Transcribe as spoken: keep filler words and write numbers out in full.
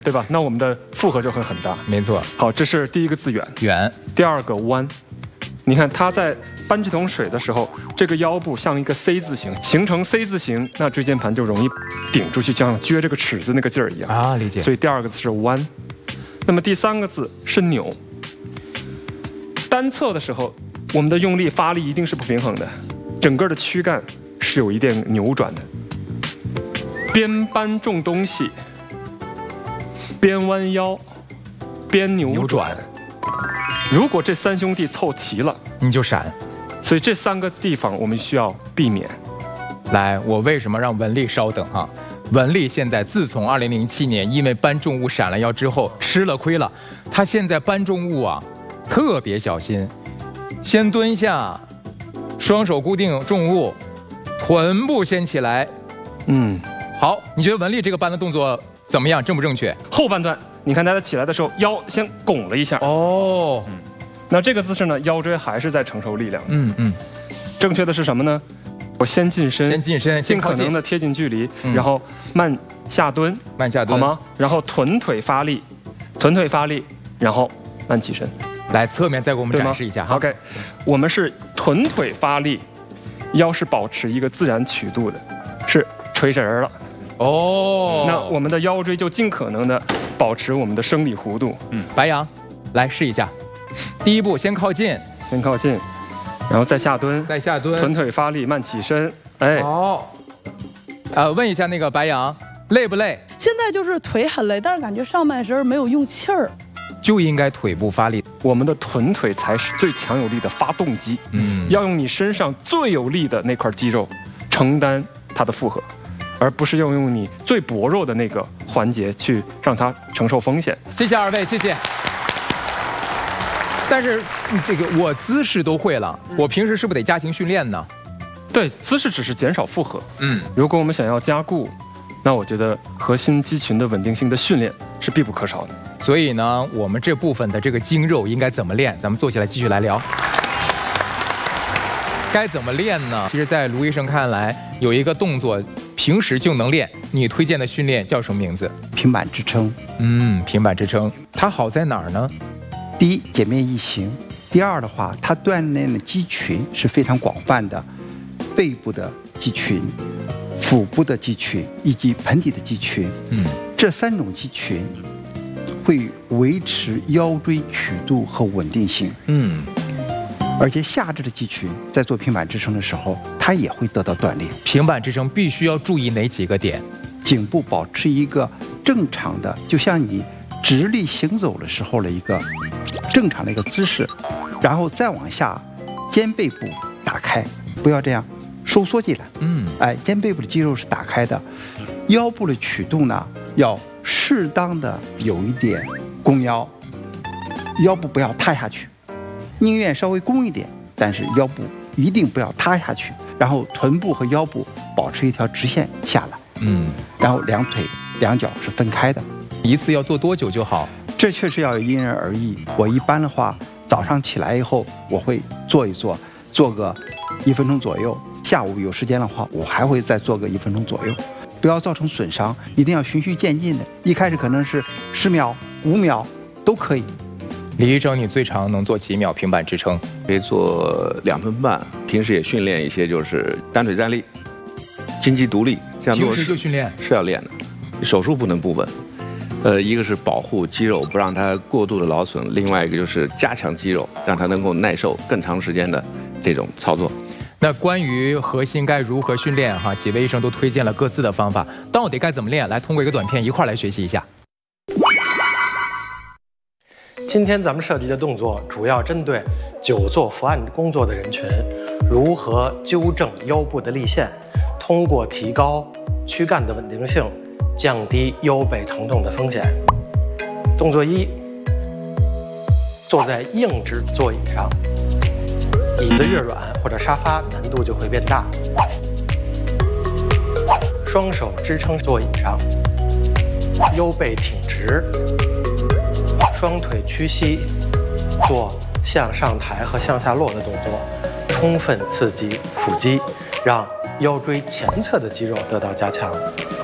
对吧？那我们的负荷就会很大。 没错。 好，这是第一个字远， 远。 第二个弯，你看它在搬这桶水的时候，这个腰部像一个 C 字形，形成 C 字形，那椎间盘就容易顶出去，就像撅这个尺子那个劲儿一样啊，理解。 所以第二个字是弯。那么第三个字是扭。单侧的时候，我们的用力发力一定是不平衡的，整个的躯干是有一点扭转的。边搬重东西，边弯腰，边扭转。扭转如果这三兄弟凑齐了， 你就闪。 所以这三个地方我们需要避免。 来，我为什么让文丽稍等啊？文丽现在自从二零零七年因为搬重物闪了腰之后吃了亏了，她现在搬重物啊特别小心，先蹲下，双手固定重物，臀部先起来。嗯，好，你觉得文丽这个搬的动作怎么样？正不正确？ 后半段，你看大家起来的时候腰先拱了一下。 哦， 嗯，那这个姿势呢，腰椎还是在承受力量。 嗯嗯， 正确的是什么呢？我先近身， 先近身， 尽可能的贴近距离，嗯、然后慢下蹲， 慢下蹲， 好吗？然后臀腿发力，臀腿发力，然后慢起身。 来，侧面再给我们展示一下哈。 OK， 我们是臀腿发力，腰是保持一个自然曲度的，是垂直了。 哦， 那我们的腰椎就尽可能的保持我们的生理弧度。 嗯，白羊，来试一下。第一步，先靠近， 先靠近。然后再下蹲， 再下蹲， 臀腿发力，慢起身。哎， 好。呃，问一下那个白羊，累不累？ 现在就是腿很累，但是感觉上半身没有用气儿。 就应该腿部发力， 我们的臀腿才是最强有力的发动机。嗯，要用你身上最有力的那块肌肉承担它的负荷，而不是要用你最薄弱的那个环节去让它承受风险。 谢谢二位，谢谢。但是这个我姿势都会了，我平时是不是得加强训练呢？ 对，姿势只是减少负荷。嗯，如果我们想要加固，那我觉得核心肌群的稳定性的训练是必不可少的。 所以呢，我们这部分的这个筋肉应该怎么练？咱们坐起来继续来聊。该怎么练呢？其实，在卢医生看来，有一个动作平时就能练，你推荐的训练叫什么名字？ 平板支撑。 嗯，平板支撑，它好在哪儿呢？ 第一，简便易行；第二的话，它锻炼的肌群是非常广泛的，背部的肌群、腹部的肌群以及盆底的肌群。嗯，这三种肌群会维持腰椎曲度和稳定性。嗯，而且下肢的肌群在做平板支撑的时候，它也会得到锻炼。 平板支撑必须要注意哪几个点？ 颈部保持一个正常的，就像你直立行走的时候的一个正常的一个姿势，然后再往下，肩背部打开，不要这样收缩进来。嗯，哎，肩背部的肌肉是打开的，腰部的曲度呢要适当的有一点弓腰，腰部不要塌下去，宁愿稍微弓一点，但是腰部一定不要塌下去，然后臀部和腰部保持一条直线下来。嗯，然后两腿两脚是分开的。 一次要做多久就好？ 这确实要因人而异。我一般的话，早上起来以后我会做一做，做个一分钟左右。下午有时间的话，我还会再做个一分钟左右。不要造成损伤，一定要循序渐进的。一开始可能是十秒、五秒都可以。 李医生，你最长能做几秒平板支撑？ 可以做两分半。平时也训练一些，就是单腿站立、金鸡独立，这样平时就训练是要练的。手术不能不稳。呃，一个是保护肌肉，不让它过度的劳损；另外一个就是加强肌肉，让它能够耐受更长时间的这种操作。 那关于核心该如何训练哈，几位医生都推荐了各自的方法，到底该怎么练？来，通过一个短片一块来学习一下。 今天咱们涉及的动作主要针对久坐伏案工作的人群，如何纠正腰部的立线，通过提高躯干的稳定性，降低腰背疼痛的风险。动作一，坐在硬直座椅上，椅子越软或者沙发难度就会变大。双手支撑座椅上，腰背挺直，双腿屈膝，做向上抬和向下落的动作，充分刺激腹肌，让腰椎前侧的肌肉得到加强。